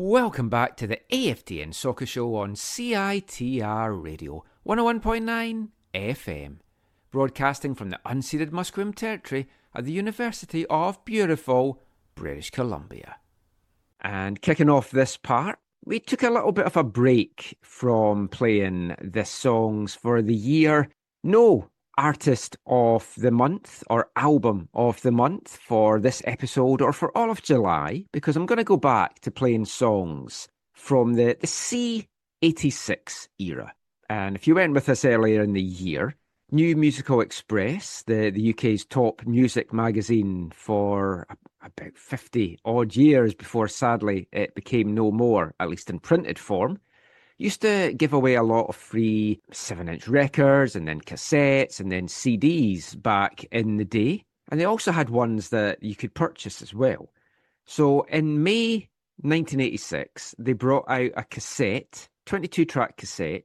Welcome back to the AFTN Soccer Show on CITR Radio 101.9 FM, broadcasting from the unceded Musqueam territory at the University of beautiful British Columbia. And kicking off this part, we took a little bit of a break from playing the songs for the year. No artist of the month or album of the month for this episode or for all of July, because I'm going to go back to playing songs from the C86 era. And if you went with us earlier in the year, New Musical Express, the UK's top music magazine for about 50 odd years before sadly it became no more, at least in printed form, used to give away a lot of free 7-inch records and then cassettes and then CDs back in the day. And they also had ones that you could purchase as well. So in May 1986, they brought out a cassette, 22-track cassette,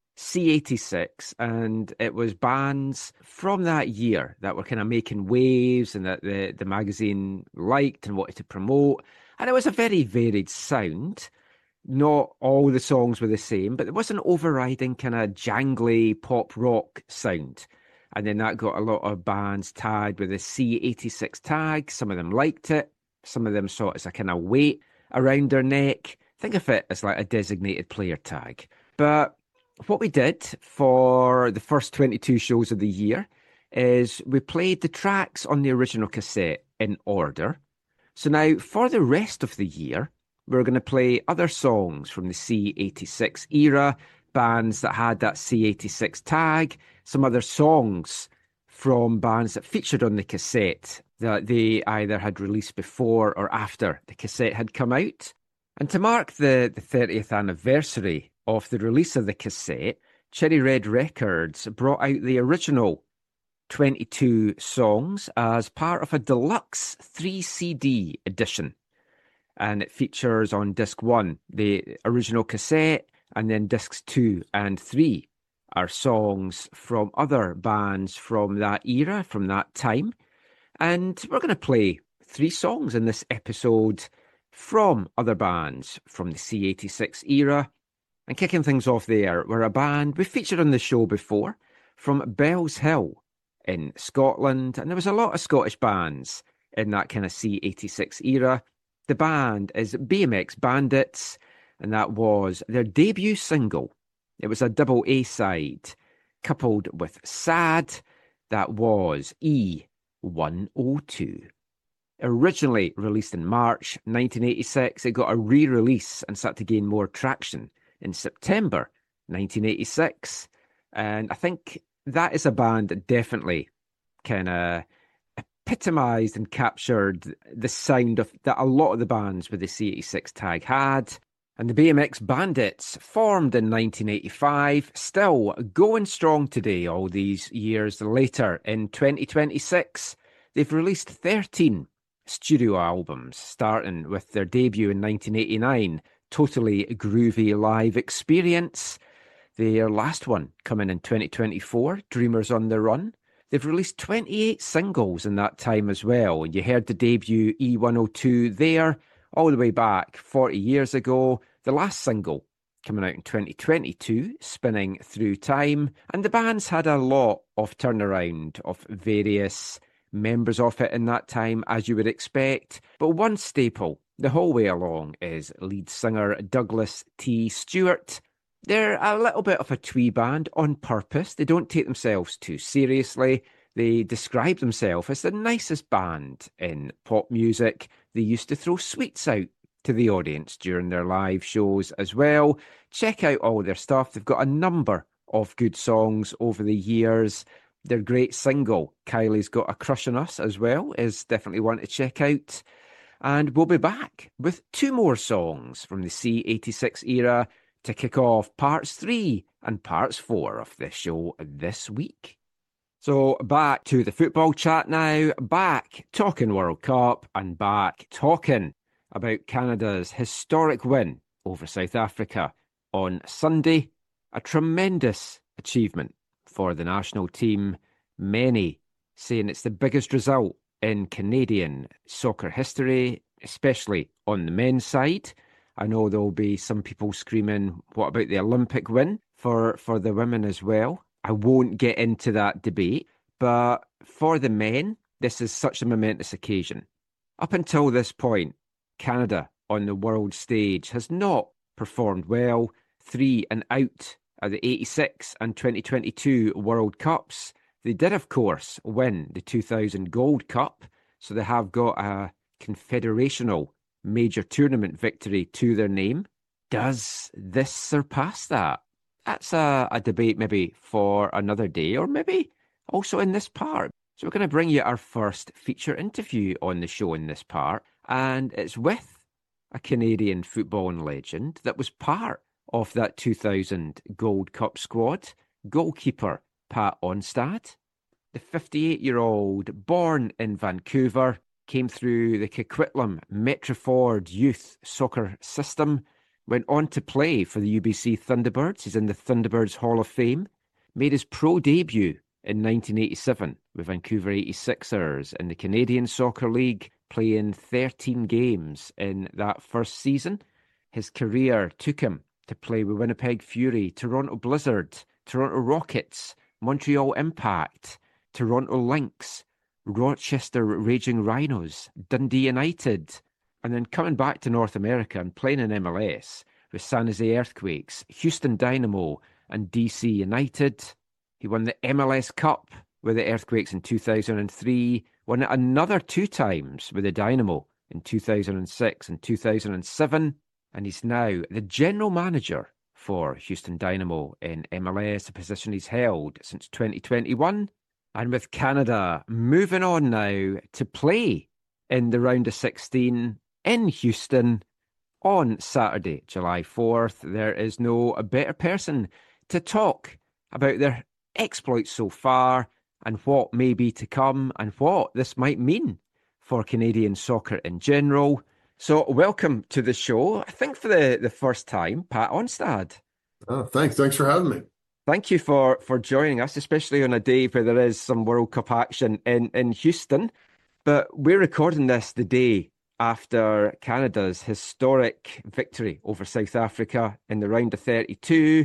C86, and it was bands from that year that were kind of making waves and that the magazine liked and wanted to promote. And it was a very varied sound. Not all the songs were the same, but there was an overriding kind of jangly pop rock sound. And then that got a lot of bands tagged with the C86 tag. Some of them liked it. Some of them saw it as a kind of weight around their neck. Think of it as like a designated player tag. But what we did for the first 22 shows of the year is we played the tracks on the original cassette in order. So now for the rest of the year, we're going to play other songs from the C86 era, bands that had that C86 tag, some other songs from bands that featured on the cassette that they either had released before or after the cassette had come out. And to mark the 30th anniversary of the release of the cassette, Cherry Red Records brought out the original 22 songs as part of a deluxe 3-CD edition. And it features on disc 1 the original cassette, and then discs 2 and 3 are songs from other bands from that era, from that time. And we're going to play 3 songs in this episode from other bands from the C86 era. And kicking things off there, we're a band we featured on the show before from Bells Hill in Scotland. And there was a lot of Scottish bands in that kind of C86 era. The band is BMX Bandits, and that was their debut single. It was a double A-side, coupled with Sad, that was E102. Originally released in March 1986, it got a re-release and started to gain more traction in September 1986. And I think that is a band that definitely kind of epitomised and captured the sound of that a lot of the bands with the C86 tag had. And the BMX Bandits, formed in 1985, still going strong today, all these years later. In 2026, they've released 13 studio albums, starting with their debut in 1989, Totally Groovy Live Experience. Their last one coming in 2024, Dreamers on the Run. They've released 28 singles in that time as well. You heard the debut E102 there, all the way back 40 years ago. The last single coming out in 2022, Spinning Through Time. And the band's had a lot of turnaround of various members of it in that time, as you would expect. But one staple the whole way along is lead singer Douglas T. Stewart. They're a little bit of a twee band on purpose. They don't take themselves too seriously. They describe themselves as the nicest band in pop music. They used to throw sweets out to the audience during their live shows as well. Check out all their stuff. They've got a number of good songs over the years. Their great single, Kylie's Got a Crush on Us, as well, is definitely one to check out. And we'll be back with 2 more songs from the C86 era to kick off parts 3 and parts 4 of this show this week. So back to the football chat now, back talking World Cup and back talking about Canada's historic win over South Africa on Sunday. A tremendous achievement for the national team. Many saying it's the biggest result in Canadian soccer history, especially on the men's side. I know there'll be some people screaming, what about the Olympic win for the women as well? I won't get into that debate, but for the men, this is such a momentous occasion. Up until this point, Canada on the world stage has not performed well. 3 and out at the 86 and 2022 World Cups. They did, of course, win the 2000 Gold Cup, so they have got a confederational major tournament victory to their name. Does this surpass that? That's a debate maybe for another day, or maybe also in this part. So we're going to bring you our first feature interview on the show in this part, and it's with a Canadian footballing legend that was part of that 2000 Gold Cup squad, goalkeeper Pat Onstad. The 58-year-old, born in Vancouver, came through the Coquitlam Metroford youth soccer system, went on to play for the UBC Thunderbirds. He's in the Thunderbirds Hall of Fame, made his pro debut in 1987 with Vancouver 86ers in the Canadian Soccer League, playing 13 games in that first season. His career took him to play with Winnipeg Fury, Toronto Blizzard, Toronto Rockets, Montreal Impact, Toronto Lynx, Rochester Raging Rhinos, Dundee United, and then coming back to North America and playing in MLS with San Jose Earthquakes, Houston Dynamo, and DC United. He won the MLS Cup with the Earthquakes in 2003, won it another 2 times with the Dynamo in 2006 and 2007, and he's now the general manager for Houston Dynamo in MLS, a position he's held since 2021. And with Canada moving on now to play in the round of 16 in Houston on Saturday, July 4th, there is no better person to talk about their exploits so far and what may be to come and what this might mean for Canadian soccer in general. So welcome to the show, I think for the first time, Pat Onstad. Oh, thanks. Thanks for having me. Thank you for joining us, especially on a day where there is some World Cup action in Houston. But we're recording this the day after Canada's historic victory over South Africa in the round of 32.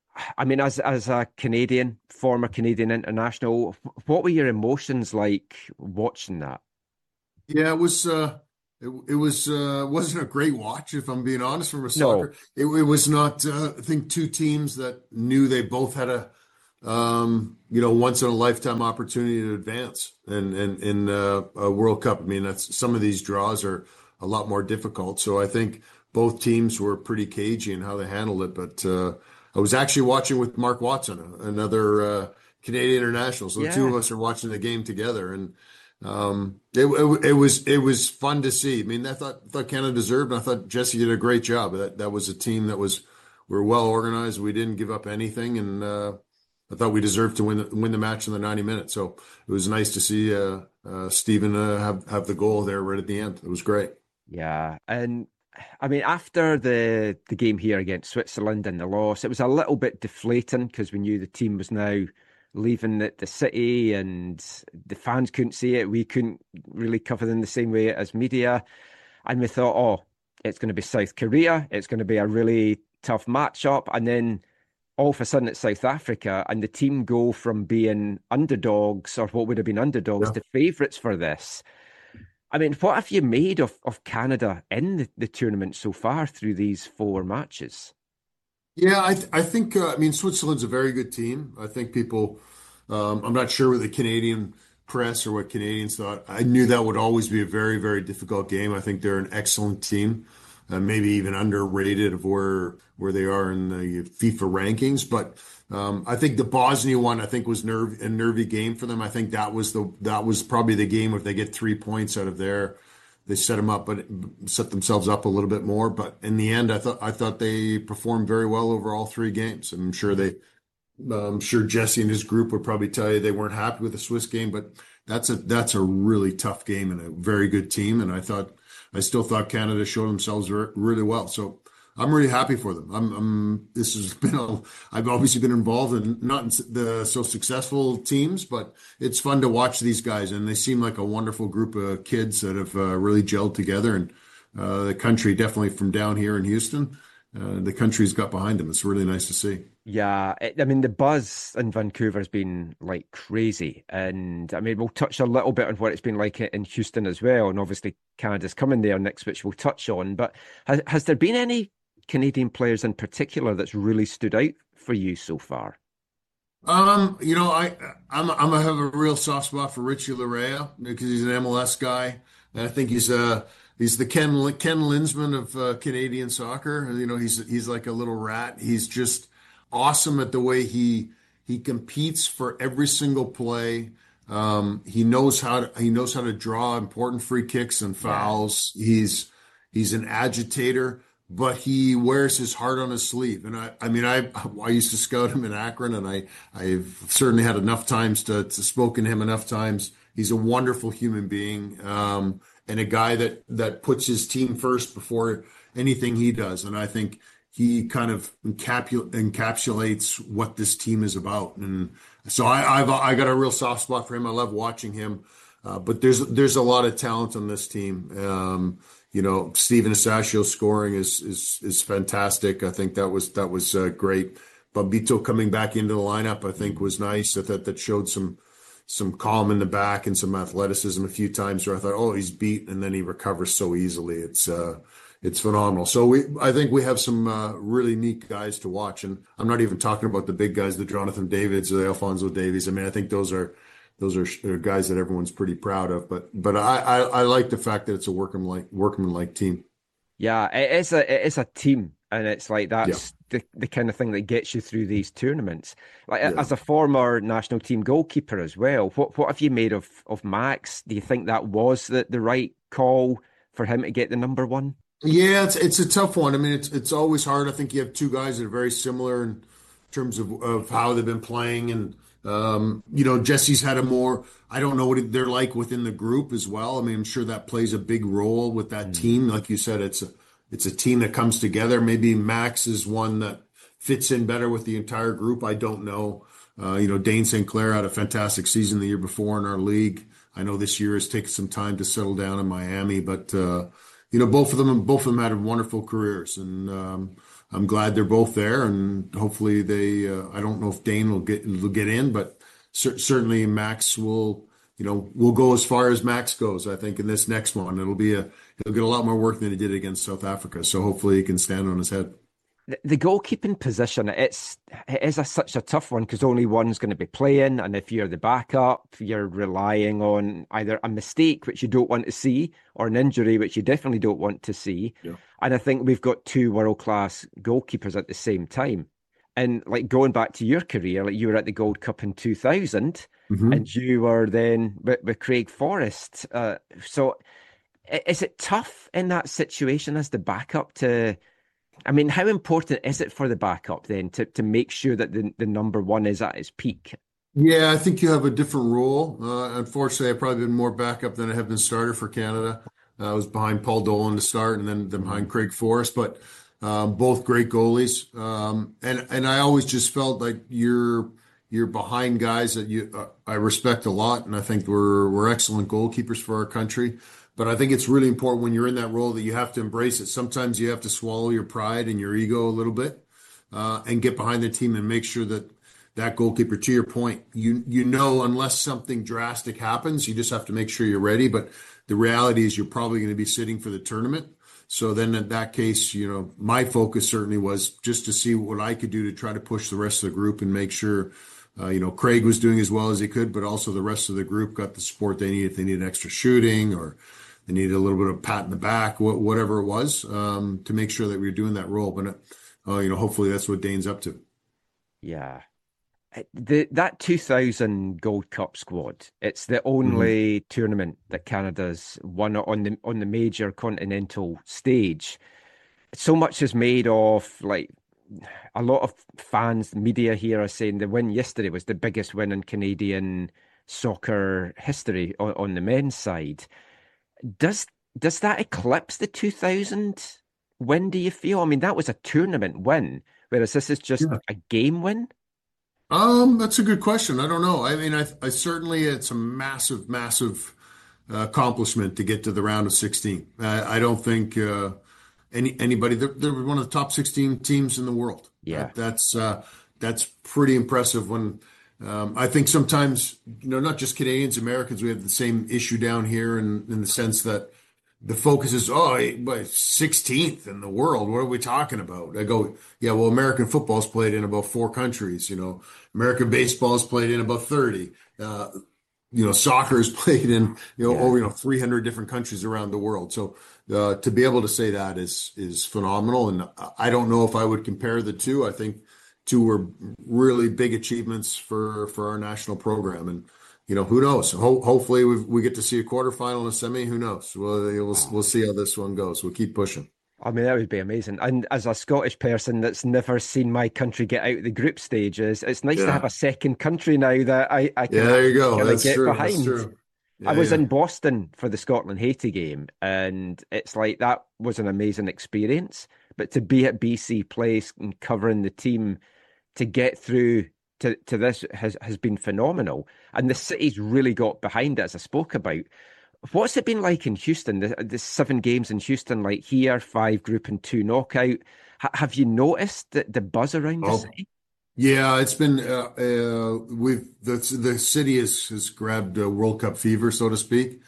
I mean, as a Canadian, former Canadian international, what were your emotions like watching that? Yeah, it was wasn't a great watch if I'm being honest from a No. soccer. It was not. I think two teams that knew they both had a once in a lifetime opportunity to advance and in a World Cup. I mean, that's some of these draws are a lot more difficult. So I think both teams were pretty cagey in how they handled it. But I was actually watching with Mark Watson, another Canadian international. So the two of Yeah. us are watching the game together, and it was fun to see. I mean, I thought Canada deserved, and I thought Jesse did a great job. That was a team that we're well organized. We didn't give up anything, and I thought we deserved to win the match in the 90 minutes. So it was nice to see Stephen have the goal there right at the end. It was great. Yeah. And I mean, after the game here against Switzerland and the loss, it was a little bit deflating because we knew the team was now leaving the city and the fans couldn't see it. We couldn't really cover them the same way as media. And we thought, oh, it's going to be South Korea. It's going to be a really tough matchup. And then all of a sudden it's South Africa and the team go from being underdogs or what would have been underdogs Yeah. to favourites for this. I mean, what have you made of Canada in the tournament so far through these 4 matches? Yeah, I think I mean Switzerland's a very good team. I think people I'm not sure what the Canadian press or what Canadians thought. I knew that would always be a very, very difficult game. I think they're an excellent team, maybe even underrated of where they are in the FIFA rankings. But I think the Bosnia one I think was a nervy game for them. I think that was probably the game if they get 3 points out of there. They set them up, but set themselves up a little bit more. But in the end, I thought they performed very well over all 3 games. I'm sure Jesse and his group would probably tell you they weren't happy with the Swiss game, but that's a really tough game and a very good team. And I still thought Canada showed themselves really well. So I'm really happy for them. This has been I've obviously been involved in not in the so successful teams, but it's fun to watch these guys, and they seem like a wonderful group of kids that have really gelled together. And the country, definitely from down here in Houston, the country's got behind him. It's really nice to see. Yeah, I mean, the buzz in Vancouver has been like crazy. And I mean, we'll touch a little bit on what it's been like in Houston as well. And obviously, Canada's coming there next, which we'll touch on. But has there been any Canadian players in particular that's really stood out for you so far? I have a real soft spot for Richie Laryea because he's an MLS guy, and I think he's the Ken Linsman of Canadian soccer. You know, he's like a little rat. He's just awesome at the way he competes for every single play. He knows how to draw important free kicks and Yeah. fouls. He's an agitator, but he wears his heart on his sleeve. And I mean, I used to scout him in Akron, and I've certainly had enough times to spoken to him enough times. He's a wonderful human being, and a guy that puts his team first before anything he does. And I think he kind of encapsulates what this team is about. And so I got a real soft spot for him. I love watching him. But there's a lot of talent on this team. Steven Asasio scoring is fantastic. I think that was great. Bambito coming back into the lineup, I think was nice. I thought that showed some calm in the back and some athleticism a few times where I thought, oh, he's beat, and then he recovers so easily. It's phenomenal. So I think we have some really neat guys to watch, and I'm not even talking about the big guys, the Jonathan Davids or the Alfonso Davies. I mean, I think those are guys that everyone's pretty proud of. But I like the fact that it's a workmanlike team. Yeah, it is a team, and it's like Yeah, that's the kind of thing that gets you through these tournaments. Like yeah. as a former national team goalkeeper as well, what have you made of Max? Do you think that was the right call for him to get the number one? Yeah, it's a tough one. I mean, it's always hard. I think you have two guys that are very similar in terms of how they've been playing, and Jesse's had a more. I don't know what they're like within the group as well. I mean, I'm sure that plays a big role with that Mm. team. Like you said, it's a team that comes together. Maybe Max is one that fits in better with the entire group. I don't know. Dane St. Clair had a fantastic season the year before in our league. I know this year has taken some time to settle down in Miami, but both of them had wonderful careers, and I'm glad they're both there. And hopefully they. I don't know if Dane will get in, but certainly Max will go as far as Max goes. I think in this next one, he'll get a lot more work than he did against South Africa. So hopefully he can stand on his head. The goalkeeping position, it is such a tough one because only one's going to be playing, and if you're the backup, you're relying on either a mistake which you don't want to see or an injury which you definitely don't want to see. Yeah. And I think we've got two world-class goalkeepers at the same time. And like going back to your career, like you were at the Gold Cup in 2000, hmm and you were then with Craig Forrest. So is it tough in that situation as the backup to? I mean, how important is it for the backup then to make sure that the number one is at its peak? Yeah, I think you have a different role. Unfortunately, I've probably been more backup than I have been starter for Canada. I was behind Paul Dolan to start, and then behind Mhm. Craig Forrest, but both great goalies. And I always just felt like you're behind guys that I respect a lot, and I think we're excellent goalkeepers for our country. But I think it's really important when you're in that role that you have to embrace it. Sometimes you have to swallow your pride and your ego a little bit, and get behind the team and make sure that goalkeeper, to your point, unless something drastic happens, you just have to make sure you're ready. But the reality is you're probably going to be sitting for the tournament. So then in that case, my focus certainly was just to see what I could do to try to push the rest of the group and make sure, Craig was doing as well as he could, but also the rest of the group got the support they needed. If they needed extra shooting or they needed a little bit of pat in the back, whatever it was, to make sure that we were doing that role. But, hopefully that's what Dane's up to. Yeah. That 2000 Gold Cup squad, it's the Mhm. only tournament that Canada's won on the major continental stage. So much is made of like a lot of fans, media here are saying the win yesterday was the biggest win in Canadian soccer history on the men's side. Does does that eclipse the 2000 win, do you feel? I mean, that was a tournament win, whereas this is just Yeah. a game win. That's a good question. I don't know. I mean, I certainly it's a massive, massive, accomplishment to get to the round of 16. I don't think anybody. They're one of the top 16 teams in the world. Yeah. That's pretty impressive. When I think sometimes, not just Canadians, Americans, we have the same issue down here in the sense that the focus is, oh, 16th in the world. What are we talking about? I go, yeah, well, American football's played in about 4 countries. American baseball's played in about 30. Soccer is played in, Yeah. over, 300 different countries around the world. So, to be able to say that is phenomenal. And I don't know if I would compare the two. I think two were really big achievements for our national program. And, who knows? Hopefully we get to see a quarterfinal and a semi. Who knows? We'll see how this one goes. We'll keep pushing. I mean, that would be amazing. And as a Scottish person that's never seen my country get out of the group stages, it's nice to have Yeah. a second country now that I can Yeah, there you actually go. kind of That's get true. That's behind. true. I Yeah, was yeah. in Boston for the Scotland-Haiti game, and it's like that was an amazing experience. But to be at BC Place and covering the team to get through to this has been phenomenal. And the city's really got behind it, as I spoke about. What's it been like in Houston? The 7 games in Houston, like here, 5 group and 2 knockout. Have you noticed the buzz around the Oh, city? yeah, it's been we've the city has grabbed World Cup fever, so to speak.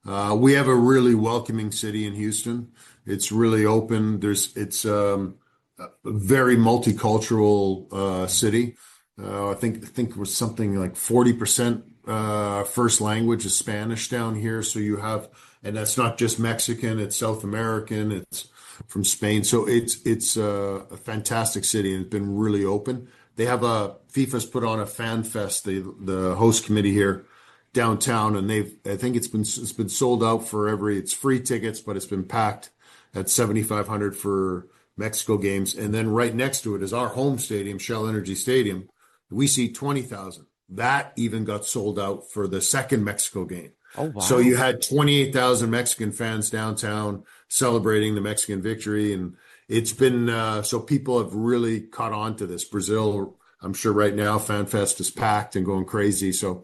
We have a really welcoming city in Houston. It's really open. It's a very multicultural city. I think it was something like 40% first language is Spanish down here. So and that's not just Mexican, it's South American, it's from Spain. So it's a fantastic city and it's been really open. They have FIFA's put on a fan fest, the host committee here downtown, and I think it's been sold out it's free tickets, but it's been packed at 7,500 for Mexico games. And then right next to it is our home stadium, Shell Energy Stadium. We see 20,000. That even got sold out for the second Mexico game. Oh, So wow. you had 28,000 Mexican fans downtown celebrating the Mexican victory. And it's been, so people have really caught on to this. Brazil, I'm sure right now, FanFest is packed and going crazy. So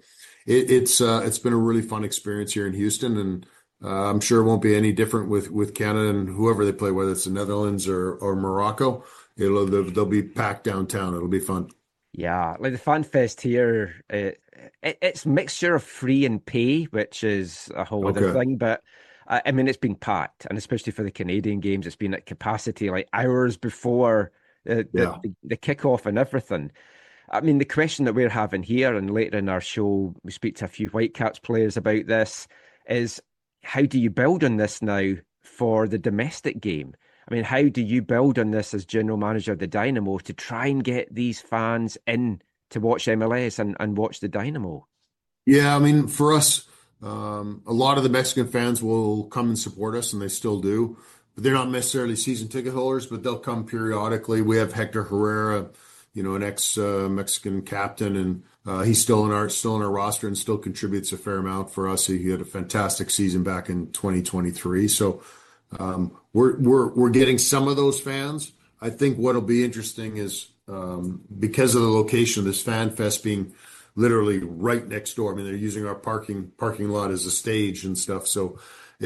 it's been a really fun experience here in Houston. And I'm sure it won't be any different with Canada and whoever they play, whether it's the Netherlands or Morocco. They'll be packed downtown. It'll be fun. Yeah, like the fan fest here, it's mixture of free and pay, which is a whole other Okay. thing. But I mean, it's been packed, and especially for the Canadian games, it's been at capacity, like hours before Yeah. the kickoff and everything. I mean, the question that we're having here, and later in our show, we speak to a few Whitecaps players about this, is how do you build on this now for the domestic game? I mean, how do you build on this as general manager of the Dynamo to try and get these fans in to watch MLS and watch the Dynamo? Yeah, I mean, for us, a lot of the Mexican fans will come and support us, and they still do. But they're not necessarily season ticket holders, but they'll come periodically. We have Hector Herrera, an ex Mexican captain, and he's still in our roster and still contributes a fair amount for us. He had a fantastic season back in 2023. So we're getting some of those fans. I think what'll be interesting is because of the location of this fan fest being literally right next door. I mean, they're using our parking lot as a stage and stuff. So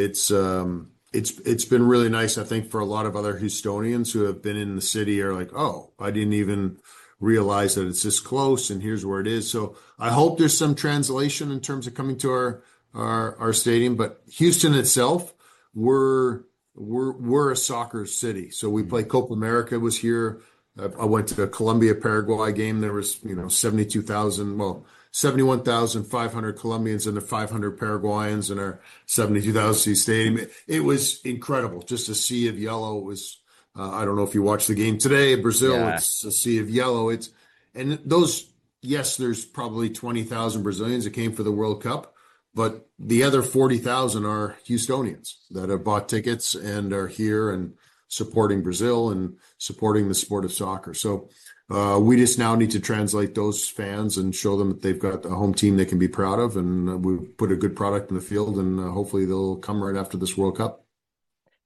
it's been really nice. I think for a lot of other Houstonians who have been in the city are like, oh, I didn't even realize that it's this close and here's where it is. So I hope there's some translation in terms of coming to our stadium. But Houston itself, we're a soccer city. So we play Copa America was here. I went to a Colombia Paraguay game. There was 72,000, well, 71,500 Colombians and the 500 Paraguayans in our 72,000 seat stadium. It was incredible. Just a sea of yellow. It was I don't know if you watched the game today. Brazil, Yeah. it's a sea of yellow. And those, yes, there's probably 20,000 Brazilians that came for the World Cup, but the other 40,000 are Houstonians that have bought tickets and are here and supporting Brazil and supporting the sport of soccer. So we just now need to translate those fans and show them that they've got a home team they can be proud of, and we put a good product in the field, and hopefully they'll come right after this World Cup.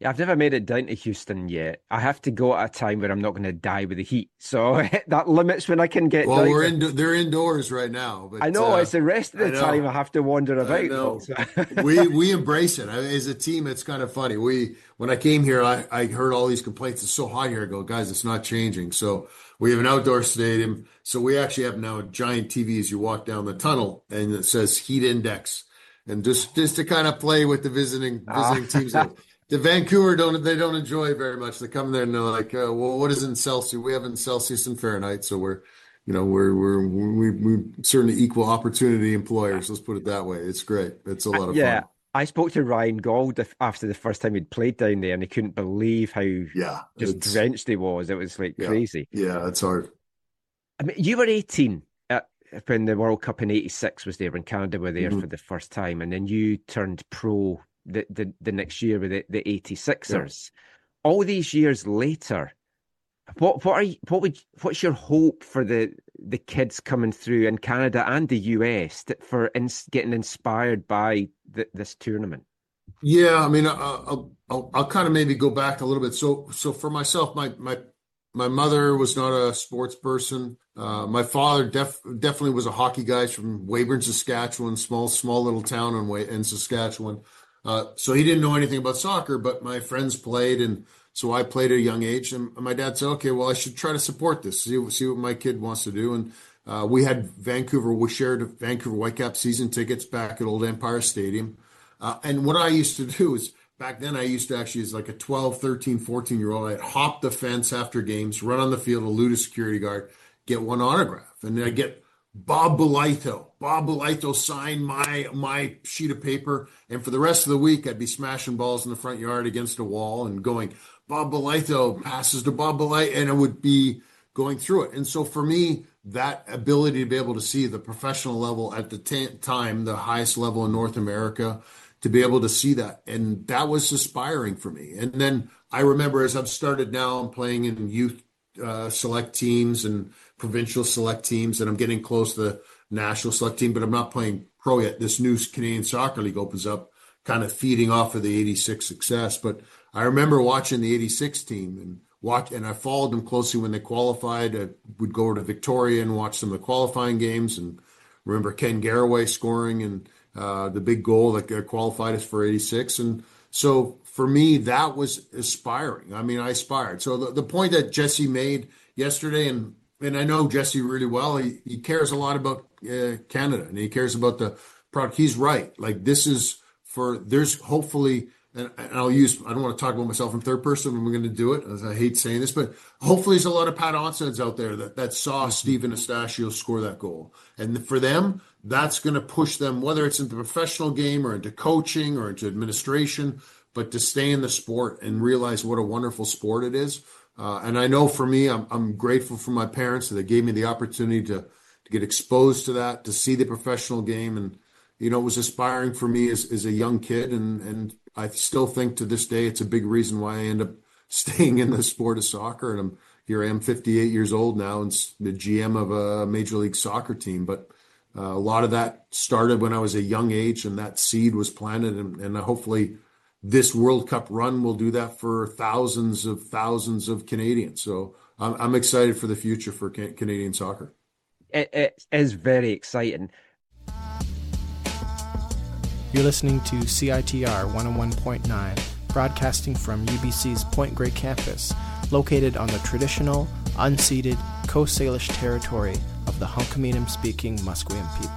Yeah, I've never made it down to Houston yet. I have to go at a time where I'm not going to die with the heat. So that limits when I can get Well, down there. they're indoors right now, I but know it's the rest of I the time know. I have to wander I about though. know. So. We embrace it. As a team, it's kind of funny. When I came here, I heard all these complaints. It's so hot here. I go, guys, it's not changing. So we have an outdoor stadium. So we actually have now a giant TV as you walk down the tunnel, and it says heat index, and just to kind of play with the Ah. visiting teams. The Vancouver don't enjoy it very much. They come there and they're like, well, what is in Celsius? We have in Celsius and Fahrenheit, so we're certainly equal opportunity employers. Let's put it that way. It's great. It's a lot of Yeah, fun. I spoke to Ryan Gauld after the first time he'd played down there, and he couldn't believe how Yeah, just drenched he was. It was like yeah, crazy. yeah. It's hard. I mean, you were 18 when the World Cup in '86 was there, when Canada were there for Mhm. the first time, and then you turned pro the next year with the Yeah. '86ers. All these years later, what's your hope for the kids coming through in Canada and the US for getting inspired by this tournament? Yeah, I mean, I'll kind of maybe go back a little bit. So for myself, my mother was not a sports person. My father definitely was a hockey guy from Weyburn, Saskatchewan, small little town in Saskatchewan. So he didn't know anything about soccer, but my friends played, and so I played at a young age. And my dad said, "Okay, well, I should try to support this, see what my kid wants to do." And we shared Vancouver Whitecaps season tickets back at Old Empire Stadium. And what I used to do is back then I used to actually, as like a 12, 13, 14-year-old, I'd hop the fence after games, run on the field, elude a security guard, get one autograph. And then I get Bob Bolito. Bob Bolito signed my sheet of paper. And for the rest of the week, I'd be smashing balls in the front yard against a wall and going, Bob Bolito passes to Bob Bolito, and it would be going through it. And so for me, that ability to be able to see the professional level at the time, the highest level in North America, to be able to see that. And that was inspiring for me. And then I remember as I've started now, I'm playing in youth select teams and provincial select teams, and I'm getting close to the national select team, but I'm not playing pro yet. This new Canadian Soccer League opens up, kind of feeding off of the '86 success. But I remember watching the '86 team and I followed them closely when they qualified. I would go to Victoria and watch some of the qualifying games, and remember Ken Garraway scoring and the big goal that qualified us for '86. And so for me, that was aspiring. I mean, I aspired. So the point that Jesse made yesterday, and I know Jesse really well, he cares a lot about Canada, and he cares about the product. He's right. Like there's hopefully, and I don't want to talk about myself in third person when we're going to do it, as I hate saying this, but hopefully there's a lot of Pat Onsens out there that saw Stephen Eustachio score that goal. And for them, that's going to push them, whether it's into the professional game or into coaching or into administration, but to stay in the sport and realize what a wonderful sport it is. And I know for me, I'm grateful for my parents that they gave me the opportunity to get exposed to that, to see the professional game. And, it was aspiring for me as a young kid. And I still think to this day, it's a big reason why I end up staying in the sport of soccer. And here I am 58 years old now and the GM of a Major League Soccer team. But a lot of that started when I was a young age, and that seed was planted. And hopefully this World Cup run will do that for thousands of Canadians. So I'm excited for the future for Canadian soccer. It is very exciting. You're listening to CITR 101.9, broadcasting from UBC's Point Grey campus, located on the traditional, unceded Coast Salish territory of the Hunkaminam-speaking Musqueam people.